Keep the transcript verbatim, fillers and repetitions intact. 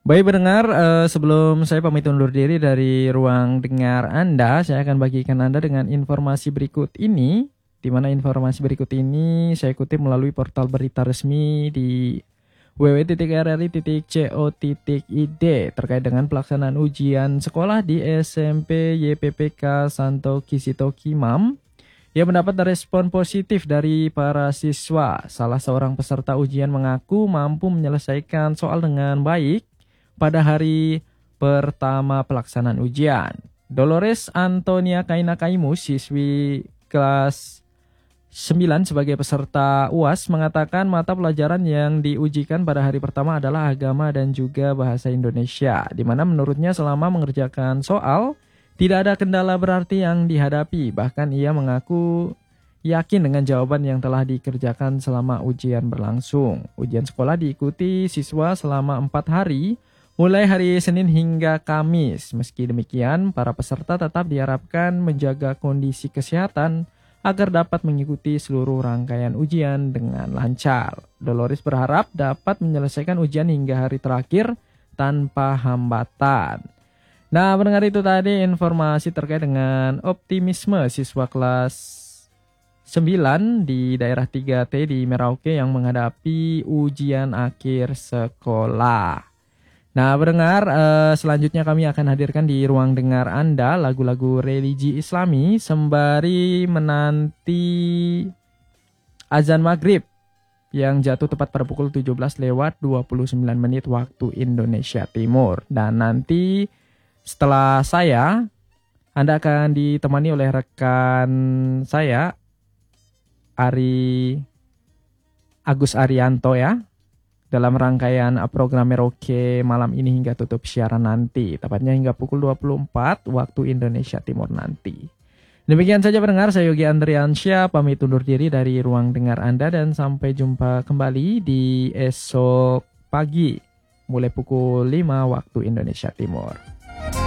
Baik pendengar, eh, sebelum saya pamit undur diri dari ruang dengar Anda, saya akan bagikan Anda dengan informasi berikut ini, di mana informasi berikut ini saya kutip melalui portal berita resmi di w w w titik r r i titik co titik i d terkait dengan pelaksanaan ujian sekolah di S M P Y P P K Santo Kisito Kimam yang mendapat respon positif dari para siswa. Salah seorang peserta ujian mengaku mampu menyelesaikan soal dengan baik pada hari pertama pelaksanaan ujian. Dolores Antonia Kaina Kaimu, siswi kelas sembilan sebagai peserta U A S, mengatakan mata pelajaran yang diujikan pada hari pertama adalah agama dan juga bahasa Indonesia, di mana menurutnya selama mengerjakan soal, tidak ada kendala berarti yang dihadapi. Bahkan ia mengaku yakin dengan jawaban yang telah dikerjakan selama ujian berlangsung. Ujian sekolah diikuti siswa selama empat hari, mulai hari Senin hingga Kamis. Meski demikian, para peserta tetap diharapkan menjaga kondisi kesehatan agar dapat mengikuti seluruh rangkaian ujian dengan lancar. Dolores berharap dapat menyelesaikan ujian hingga hari terakhir tanpa hambatan. Nah, mendengar itu tadi informasi terkait dengan optimisme siswa kelas sembilan di daerah tiga T di Merauke yang menghadapi ujian akhir sekolah. Nah, pendengar, eh, selanjutnya kami akan hadirkan di ruang dengar Anda lagu-lagu religi Islami sembari menanti azan maghrib yang jatuh tepat pada pukul tujuh belas lewat dua puluh sembilan menit waktu Indonesia Timur. Dan nanti setelah saya, Anda akan ditemani oleh rekan saya, Ari Agus Arianto ya, dalam rangkaian program Merauke malam ini hingga tutup siaran nanti, tepatnya hingga pukul dua puluh empat waktu Indonesia Timur nanti. Demikian saja pendengar, saya Yogi Andriansyah pamit undur diri dari ruang dengar Anda dan sampai jumpa kembali di esok pagi mulai pukul lima waktu Indonesia Timur.